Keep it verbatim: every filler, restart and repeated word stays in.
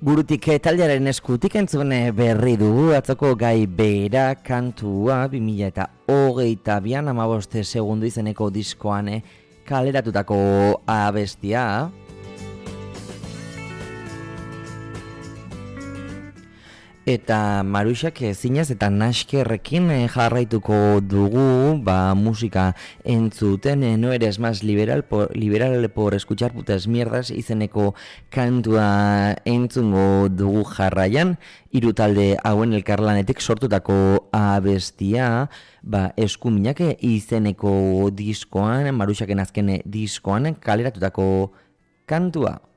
Burutik taldearen eskutik entzune berri dugu atzoko gai bera kantua bi mila eta hogeita bian hamabost segundu izeneko diskoan kaleratutako abestia. Eta Maruxak zinez eta Naskerrekin jarraituko dugu ba, musika entzuten, no eres más liberal por, liberal por escuchar putas mierdas izeneko kantua entzungo dugu jarraian, hiru talde hauen elkarlanetik sortutako abestia, ba, eskuminak izeneko diskoan, Maruxaken azken diskoan kaleratutako kantua.